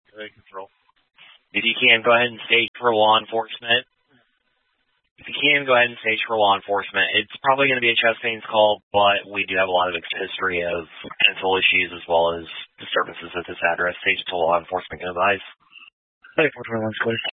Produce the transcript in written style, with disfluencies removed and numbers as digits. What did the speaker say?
control. If you can, go ahead and stage for law enforcement. It's probably going to be a chest pains call, but we do have a lot of history of mental issues as well as disturbances at this address. Stage to law enforcement can advise. 3421's clear.